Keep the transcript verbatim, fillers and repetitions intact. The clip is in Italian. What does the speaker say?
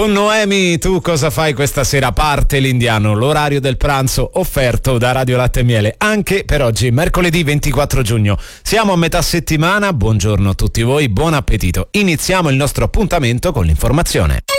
Con Noemi, tu cosa fai questa sera? Parte l'Indiano, l'orario del pranzo offerto da Radio Latte e Miele, anche per oggi, mercoledì ventiquattro giugno. Siamo a metà settimana, buongiorno a tutti voi, buon appetito. Iniziamo il nostro appuntamento con l'informazione.